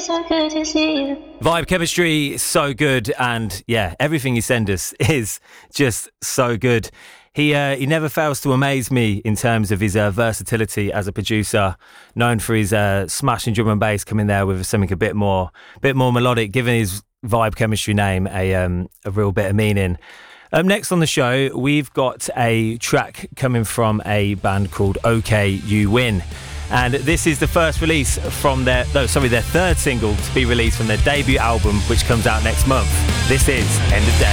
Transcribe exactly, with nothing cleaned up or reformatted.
so good to see you. Vibe chemistry, so good, and yeah, everything he sends us is just so good. He uh, he never fails to amaze me in terms of his uh, versatility as a producer, known for his uh, smashing drum and bass coming there with something a bit more, bit more melodic, giving his Vibe chemistry name a um, a real bit of meaning. Um, next on the show, we've got a track coming from a band called OK You Win. And this is the first release from their, no, sorry, their third single to be released from their debut album, which comes out next month. This is End of Day.